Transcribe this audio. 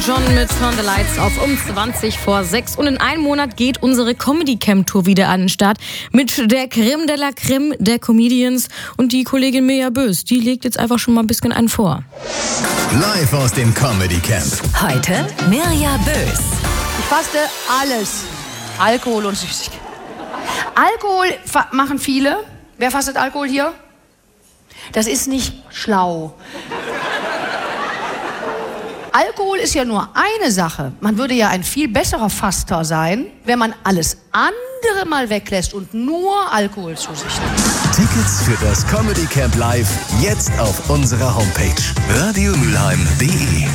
John mit Turn the Lights auf um 6:20. Und in einem Monat geht unsere Comedy Camp Tour wieder an den Start mit der Creme de la Creme der Comedians. Und die Kollegin Mirja Bös, die legt jetzt einfach schon mal ein bisschen einen vor. Live aus dem Comedy Camp. Heute Mirja Bös. Ich faste alles. Alkohol und Süßigkeiten. Alkohol machen viele. Wer fastet Alkohol hier? Das ist nicht schlau. Alkohol ist ja nur eine Sache. Man würde ja ein viel besserer Faster sein, wenn man alles andere mal weglässt und nur Alkohol zu sich nimmt. Tickets für das Comedy Camp Live jetzt auf unserer Homepage radiomülheim.de.